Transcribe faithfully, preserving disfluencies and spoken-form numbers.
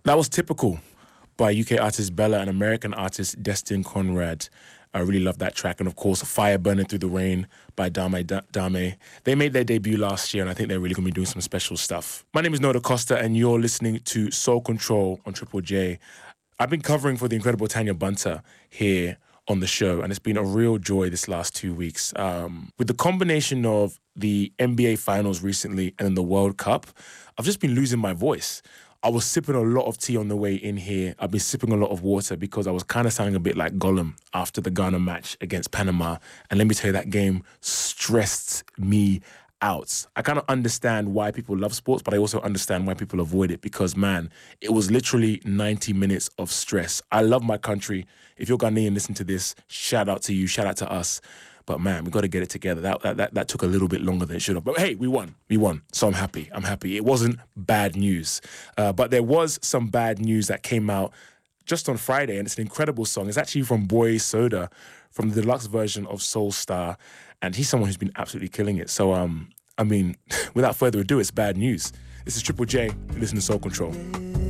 That was Typical by U K artist Bella and American artist Destin Conrad. I really love that track. And of course, Fire Burning Through the Rain by Dame Dame. They made their debut last year and I think they're really going to be doing some special stuff. My name is Noda Costa and you're listening to Soul Control on Triple J. I've been covering for the incredible Tanya Bunter here on the show, and it's been a real joy this last two weeks. Um, with the combination of the N B A Finals recently and then the World Cup, I've just been losing my voice. I was sipping a lot of tea on the way in here. I've been sipping a lot of water because I was kind of sounding a bit like Gollum after the Ghana match against Panama. And let me tell you, that game stressed me out. I kind of understand why people love sports, but I also understand why people avoid it because, man, it was literally ninety minutes of stress. I love my country. If you're Ghanaian, listen to this. Shout out to you. Shout out to us. But man, we got to get it together. That, that that that took a little bit longer than it should have. But hey, we won. We won. So I'm happy. I'm happy. It wasn't bad news. Uh, but there was some bad news that came out just on Friday, and it's an incredible song. It's actually from Boy Soda, from the deluxe version of Soul Star. And he's someone who's been absolutely killing it. So, um, I mean, without further ado, it's bad news. This is Triple J. Listen to Soul Control.